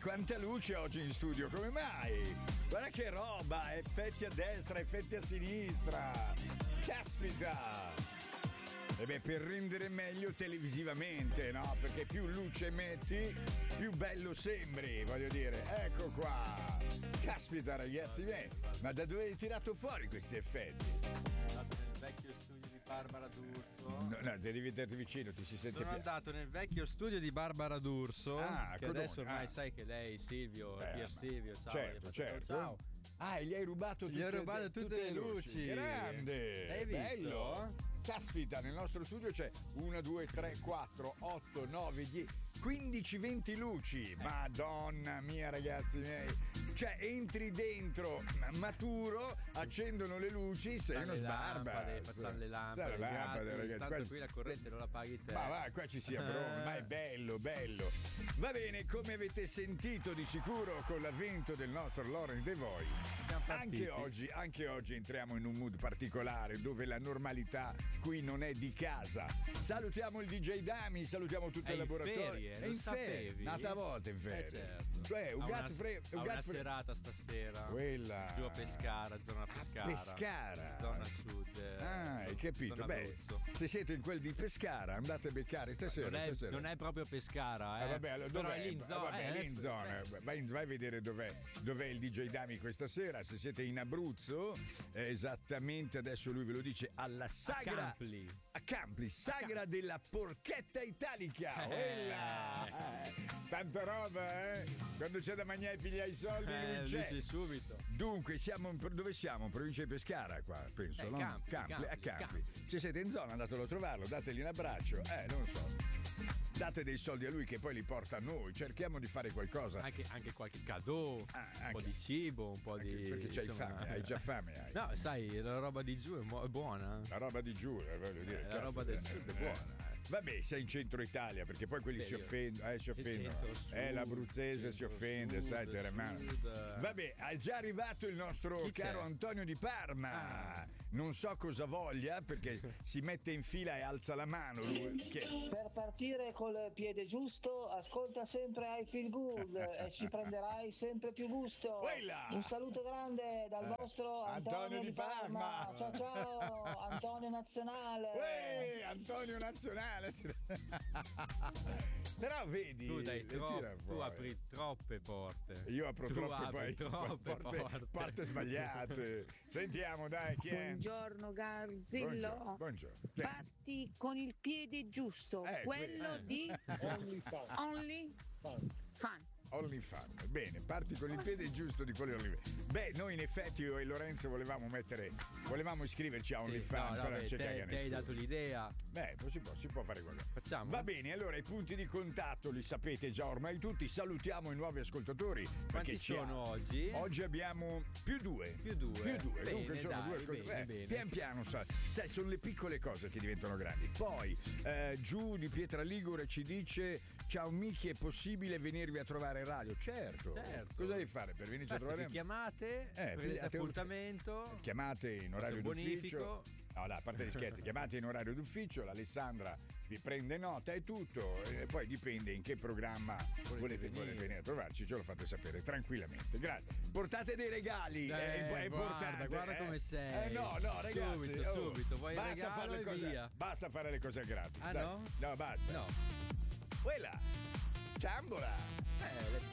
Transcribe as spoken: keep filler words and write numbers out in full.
quanta luce oggi in studio, come mai? Guarda che roba, effetti a destra, effetti a sinistra. Caspita! E beh, per rendere meglio televisivamente, no? Perché più luce metti, più bello sembri, voglio dire. Ecco qua. Caspita, ragazzi, beh, ma da dove hai tirato fuori questi effetti? Nel vecchio studio di Barbara D'Urso. No, no, devi metterti vicino, ti si sente Sono più. andato nel vecchio studio di Barbara D'Urso. Ah, che Codone, adesso ormai ah. sai che lei, Silvio, Eh, Pier Silvio, ciao, certo, gli ho fatto certo. ciao. Ah, e gli hai rubato tutte, Gli ho rubato tutte le luci. Grande! L'hai visto? Bello. Caspita, nel nostro studio c'è uno, due, tre, quattro, otto, nove, dieci, quindici, venti luci. Madonna mia, ragazzi miei. Cioè, entri dentro, maturo, accendono le luci, sei uno sbarba. Facciamo le lampade, le lampade, gratis, ragazzi. tanto Qua- qui la corrente non la paghi te. Ma va, qua ci sia bronzo, ma è bello, bello. Va bene, come avete sentito di sicuro con l'avvento del nostro Laurence De Voi, anche oggi, anche oggi entriamo in un mood particolare dove la normalità qui non è di casa. Salutiamo il D J Dami, salutiamo tutto È il in laboratorio. ferie, È lo in ferie, sapevi? nata a volte in ferie. Eh, certo. Cioè, un Ha gatto una, fre- ha un una gatto fre- serata stasera. Quella. Giù a Pescara, zona Pescara. Pescara. Zona sud. eh, Ah, hai capito? zona Beh, Abruzzo. se siete in quel di Pescara, andate a beccare stasera. Non è, stasera. non è proprio Pescara, eh. Eh, vabbè, allora, Però dov'è? è lì in zona. Vabbè, eh, lì in adesso- zona. eh. Vai, vai a vedere dov'è, dov'è il D J Dami questa sera. Se siete in Abruzzo, eh, esattamente adesso lui ve lo dice alla Sagra. Campli. A Campli, Sagra della Porchetta Italica. Eh. Quella. Eh, tanta roba, eh? Quando c'è da mangiare e piglia i soldi, Eh, lui c'è. dice subito. Dunque, siamo in, dove siamo? In provincia di Pescara, qua, penso, Eh, no? Campli, Campli, Campli, a Campli. Campli. Se siete in zona, andatelo a trovarlo, dategli un abbraccio. Eh, non so. Date dei soldi a lui che poi li porta a noi. Cerchiamo di fare qualcosa. Anche, anche qualche cadeau, Ah, un anche. po' di cibo, un po' Anche di. perché c'hai insomma- fame, hai già fame. Hai. No, sai, la roba di giù è, mo- è buona. La roba di giù, eh, voglio dire. Eh, la cazzo, roba del eh, sud è eh. buona. Vabbè, sei in centro Italia, perché poi quelli Beh, si io- offendono, eh, si il offendono. centro-sud, Eh, l'abruzzese si centro-sud, offende, sai, te ne mano. sud. Vabbè, è già arrivato il nostro Chi c'è? caro Antonio di Parma. Ah. Non so cosa voglia, perché si mette in fila e alza la mano. Lui, che... Per partire col piede giusto, ascolta sempre I Feel Good e ci prenderai sempre più gusto. Quella! Un saluto grande dal vostro Antonio, Antonio di Parma. Parma. Ciao ciao, Antonio Nazionale. Uè, Antonio Nazionale. Però vedi, Tu dai le troppo, tira tu fuori. apri troppe porte. Io apro Tu troppe, apri poi, troppe porte, porte. porte sbagliate. Sentiamo, dai, chi è? Buongiorno Garzillo. Buongiorno, buongiorno. Sì. Parti con il piede giusto, Eh, quello que- di Only fan. Only Fan. Only Fan. Bene, parti con il piede giusto di quelli Only Fan. Beh, noi in effetti io e Lorenzo volevamo mettere, volevamo iscriverci a Only Sì, Fan, no, no, però non beh, ci te, caga te hai nessuno. dato l'idea. Beh, si può, si può fare qualcosa. Facciamo? Va bene, allora i punti di contatto li sapete già ormai tutti. Salutiamo i nuovi ascoltatori. Quanti perché ci sono ha- oggi? Oggi abbiamo più due. Più due. Più due. Bene, Comunque sono dai, due ascoltatori. bene, Eh, bene. Pian piano, sa- sai, sono le piccole cose che diventano grandi. Poi, eh, giù di Pietra Ligure ci dice: ciao Miki, è possibile venirvi a trovare in radio? Certo. Certo. Cosa devi fare per venirci a Basta trovare? che chiamate, Eh, prendete pigliate un- appuntamento. Chiamate in orario Fate un d'ufficio. bonifico. No, no, a parte gli scherzi, chiamate in orario d'ufficio, l'Alessandra vi prende nota e tutto, e poi dipende in che programma volete, venire. volete venire a trovarci, ce lo fate sapere tranquillamente. Grazie. Portate dei regali, Eh, è, è guarda, importante. guarda eh. come sei. Eh no, no, ragazzi. Subito, oh, subito, vuoi il basta regalo fare le e cose, via. basta fare le cose gratis. Ah, dai. no? No, basta. No. Quella. Ciambola. Eh, le